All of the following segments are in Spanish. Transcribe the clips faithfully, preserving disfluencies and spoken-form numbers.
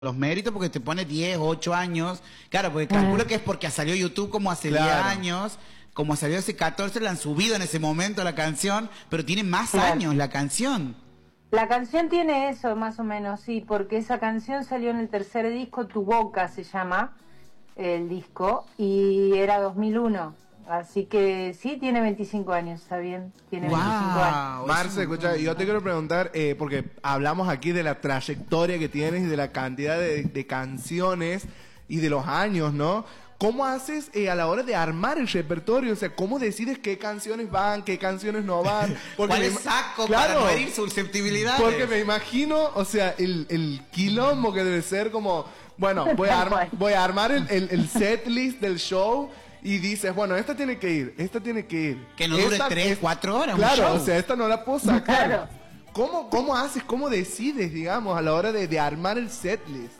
los méritos porque te pone diez, ocho años. Claro, porque calculo que es porque salió YouTube como hace Claro. diez años, como salió hace catorce, la han subido en ese momento la canción, pero tiene más Claro. años la canción. La canción tiene eso, más o menos, sí, porque esa canción salió en el tercer disco, Tu Boca se llama el disco, y era dos mil uno. Así que sí, tiene veinticinco años, está bien, tiene Wow. veinticinco años. Marce, escucha, yo te quiero preguntar, eh, porque hablamos aquí de la trayectoria que tienes y de la cantidad de, de canciones y de los años, ¿no? ¿Cómo haces eh, a la hora de armar el repertorio? O sea, ¿cómo decides qué canciones van, qué canciones no van? Porque ¿Cuál me es ima- saco Claro, para no herir susceptibilidades? porque me imagino, o sea, el, el quilombo que debe ser como, bueno, voy a, Tal arma- cual. voy a armar el, el, el set list del show y dices, bueno, esta tiene que ir, esta tiene que ir. Que no dure Esta- tres, es- cuatro horas, un Claro, show. o sea, esta no la puedo sacar. Claro. ¿Cómo, ¿Cómo haces, cómo decides, digamos, a la hora de, de armar el set list?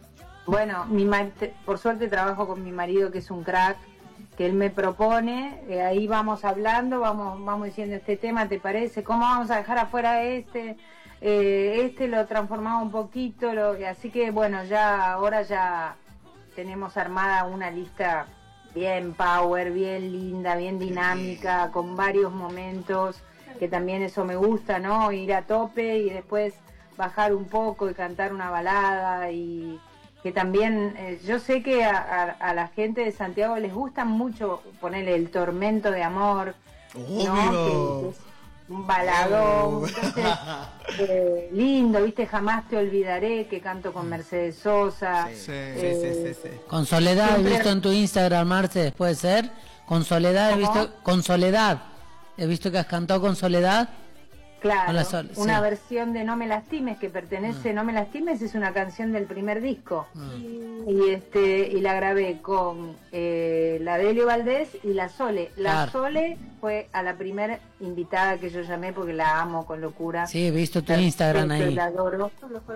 Bueno, mi ma- te- por suerte trabajo con mi marido, que es un crack, que él me propone, eh, ahí vamos hablando, vamos vamos diciendo este tema, ¿te parece? ¿Cómo vamos a dejar afuera este? Eh, este lo transformamos un poquito, lo, así que bueno, ya ahora ya tenemos armada una lista bien power, bien linda, bien dinámica, con varios momentos, que también eso me gusta, ¿no? Ir a tope y después bajar un poco y cantar una balada, y que también eh, yo sé que a, a- a la gente de Santiago les gusta mucho ponerle el tormento de amor, Obvio. ¿no? Que es un baladón, Obvio. entonces, eh, lindo, viste, Jamás te olvidaré, que canto con Mercedes Sosa. Sí, Sí. sí, sí, sí, sí. Con Soledad he Siempre- visto en tu Instagram, Marce, ¿puede ser? Con Soledad he ¿Cómo? visto, con Soledad. He visto que has cantado con Soledad. Claro, Hola, Sol, una sí. versión de No me lastimes, que pertenece, No me lastimes es una canción del primer disco, y este y la grabé con eh, la Delio Valdés y la Sole. La Claro. Sole fue a la primera invitada que yo llamé porque la amo con locura. Sí, he visto tu La Instagram respeto y ahí. la adoro.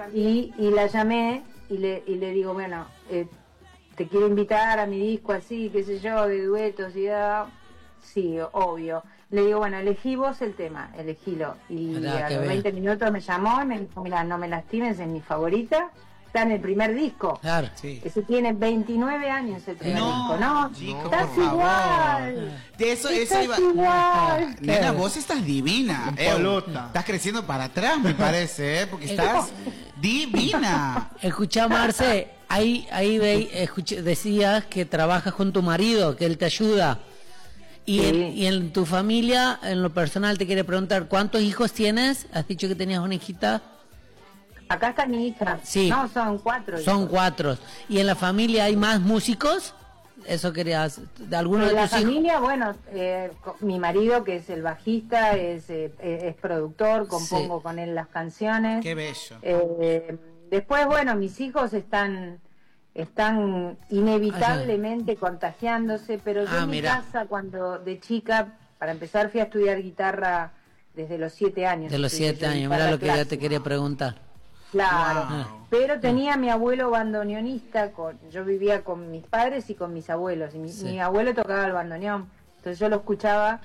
Y, y la llamé y le, y le digo, bueno, eh, te quiero invitar a mi disco así, qué sé yo, de duetos y da. Sí, obvio. Le digo, bueno, elegí vos el tema, elegílo. Y Mirá, a qué los bien. veinte minutos me llamó y me dijo, mira, No me lastimes, es mi favorita. Está en el primer disco. Claro. Sí. Ese tiene veintinueve años el primer No, disco, ¿no? chico, Estás por favor. igual. De eso, eso Estás iba. igual. Nena, vos estás divina. Eh, Impoluta. estás creciendo para atrás, me parece, ¿eh? Porque estás divina. Escuchá, Marce, ahí, ahí ve, escuché- decías que trabajas con tu marido, que él te ayuda. Y, Sí. en, y en tu familia, en lo personal, te quiere preguntar, ¿cuántos hijos tienes? Has dicho que tenías una hijita. Acá está mi hija. Sí. No, son cuatro. Son hijos. cuatro. ¿Y en la familia hay más músicos? Eso querías, de alguno En de la tus hijos. familia, bueno, eh, co- mi marido, que es el bajista, es, eh, es es productor, compongo Sí. con él las canciones. Qué bello. Eh, después, bueno, mis hijos están están inevitablemente contagiándose, pero yo Ah, en mi mirá. casa, cuando de chica, para empezar, fui a estudiar guitarra desde los siete años. De los Estudié siete yo años, guitarra mira lo que yo te clásica. quería preguntar. Claro, Wow. pero tenía a mi abuelo bandoneonista, con, yo vivía con mis padres y con mis abuelos, y mi, Sí. mi abuelo tocaba el bandoneón, entonces yo lo escuchaba,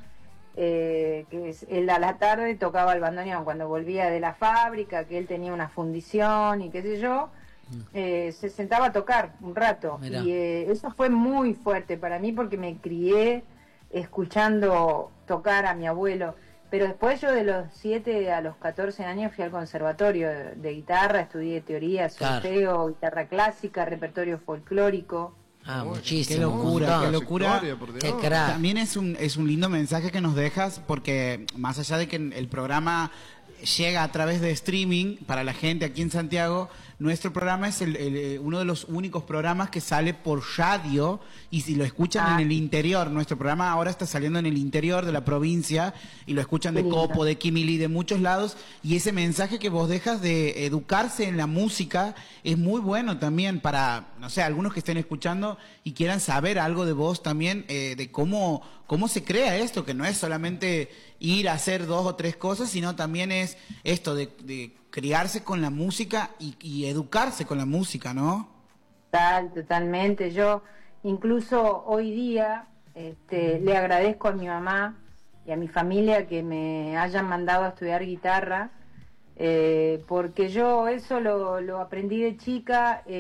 eh, que es- él a la tarde tocaba el bandoneón, cuando volvía de la fábrica, que él tenía una fundición y qué sé yo, eh, se sentaba a tocar un rato, Mirá. y eh, eso fue muy fuerte para mí porque me crié escuchando tocar a mi abuelo. Pero después yo de los siete a los catorce años fui al conservatorio de, de guitarra, estudié teoría, Claro. solfeo, guitarra clásica, repertorio folclórico. Ah, Uy, muchísimo. qué un locura, montón. qué locura. Trayectoria, por Dios. Qué crack. También es un, es un lindo mensaje que nos dejas porque más allá de que el programa llega a través de streaming para la gente aquí en Santiago, nuestro programa es el, el, eh, uno de los únicos programas que sale por radio y si lo escuchan Ah. en el interior, nuestro programa ahora está saliendo en el interior de la provincia y lo escuchan de Qué lindo. Copo, de Quimilí, de muchos lados y ese mensaje que vos dejas de educarse en la música es muy bueno también para, no sé, algunos que estén escuchando y quieran saber algo de vos también, eh, de cómo, cómo se crea esto, que no es solamente ir a hacer dos o tres cosas, sino también es esto de, de criarse con la música y, y educarse con la música, ¿no? Tal, totalmente. Yo incluso hoy día este, le agradezco a mi mamá y a mi familia que me hayan mandado a estudiar guitarra, Eh, porque yo eso lo, lo aprendí de chica. Eh,